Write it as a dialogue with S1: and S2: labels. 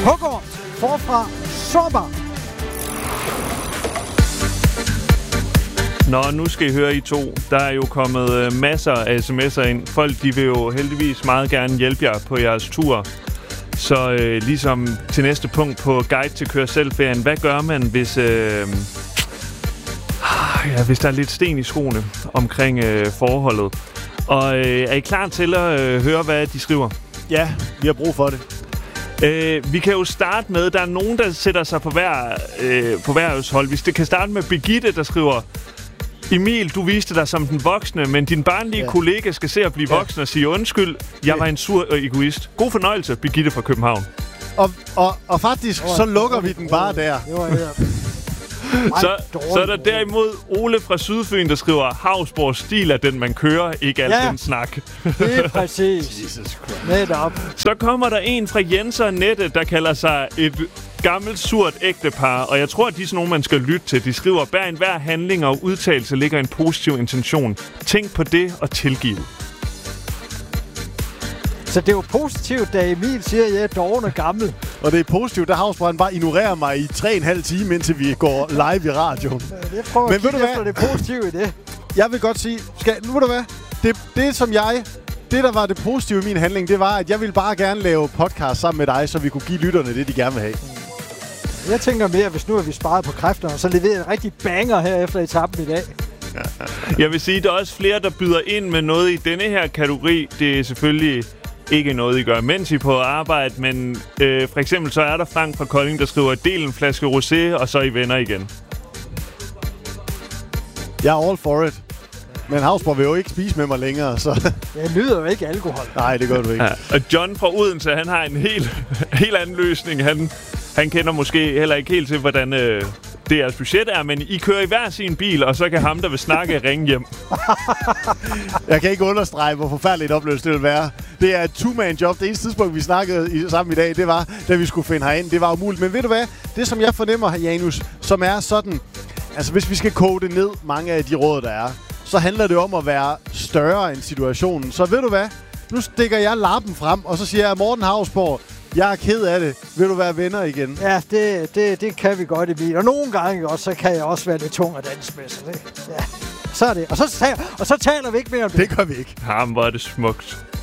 S1: Hugger, forfra, sårbar.
S2: Nå, nu skal I høre I to. Der er jo kommet masser af sms'er ind. Folk, de vil jo heldigvis meget gerne hjælpe jer på jeres tur. Så ligesom til næste punkt på Guide til Kør Selv-ferien. Hvad gør man, hvis hvis der er lidt sten i skoene omkring forholdet? Og er I klar til at høre, hvad de skriver?
S3: Ja, vi har brug for det.
S2: Vi kan jo starte med, der er nogen, der sætter sig på hver hold. Hvis det kan starte med Birgitte, der skriver: Emil, du viste dig som den voksne, men din barnlige kollega skal se at blive voksen og sige undskyld. Jeg var en sur egoist. God fornøjelse, Birgitte fra København.
S3: Og faktisk, så lukker vi den bare der.
S2: Så er der derimod Ole fra Sydfyn, der skriver: Havsborgs stil er den, man kører, ikke alt den snak.
S1: Det er præcis. Netop.
S2: Så kommer der en fra Jens og Nette, der kalder sig et gammelt, surt ægtepar, og jeg tror, at de er sådan nogle, man skal lytte til. De skriver: bag enhver handling og udtalelse ligger en positiv intention. Tænk på det og tilgive.
S1: Så det er jo positivt, da Emil siger, at jeg er doven og gammel.
S3: Og det er positivt, da Havsbrand bare ignorerer mig i 3,5 timer, indtil vi går live i radioen.
S1: Jeg prøver at kigge efter det positive i det.
S3: Jeg vil godt sige, nu ved du hvad? Det, der var det positive i min handling, det var, at jeg ville bare gerne lave podcast sammen med dig, så vi kunne give lytterne det, de gerne vil have.
S1: Jeg tænker mere, hvis nu er vi sparet på kræfterne, så leverer en rigtig banger her efter etappen i dag.
S2: Jeg vil sige, at der er også flere, der byder ind med noget i denne her kategori. Det er selvfølgelig ikke noget, I gør, mens I er på arbejde, men for eksempel så er der Frank fra Kolding, der skriver: del en flaske rosé, og så er I venner igen.
S3: Jeg er all for it. Men Havsborg vil jo ikke spise med mig længere, så...
S1: Jeg nyder jo ikke alkohol.
S3: Nej, det gør du ikke.
S2: Ja. Og John fra Odense, han har en helt anden løsning. Han kender måske heller ikke helt til, hvordan deres budget er, men I kører i hver sin bil, og så kan ham, der vil snakke, ringe hjem.
S3: Jeg kan ikke understrege, hvor forfærdeligt oplevelse det vil være. Det er et two-man-job. Det eneste tidspunkt, vi snakkede sammen i dag, det var, da vi skulle finde herind. Det var umuligt. Men ved du hvad? Det, som jeg fornemmer, Janus, som er sådan... Altså, hvis vi skal koge det ned, mange af de råd, der er, så handler det om at være større end situationen. Så ved du hvad? Nu stikker jeg lappen frem, og så siger jeg: Morten Havsborg, jeg er ked af det. Vil du være venner igen?
S1: Ja, det kan vi godt, Emil. Og nogle gange også, så kan jeg også være lidt tung at danse med. Så det, ja, så er det. Og så taler vi ikke mere om det.
S3: Det gør vi ikke.
S2: Ham, hvor er det smukt.